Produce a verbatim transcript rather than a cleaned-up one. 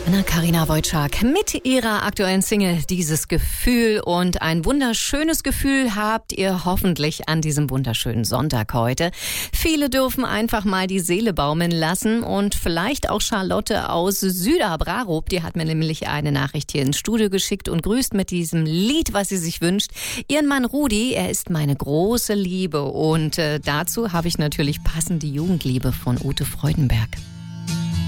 Anna-Karina Wojcik mit ihrer aktuellen Single Dieses Gefühl, und ein wunderschönes Gefühl habt ihr hoffentlich an diesem wunderschönen Sonntag heute. Viele dürfen einfach mal die Seele baumeln lassen, und vielleicht auch Charlotte aus Süderbrarup, die hat mir nämlich eine Nachricht hier ins Studio geschickt und grüßt mit diesem Lied, was sie sich wünscht, ihren Mann Rudi. Er ist meine große Liebe, und äh, dazu habe ich natürlich passend die Jugendliebe von Ute Freudenberg.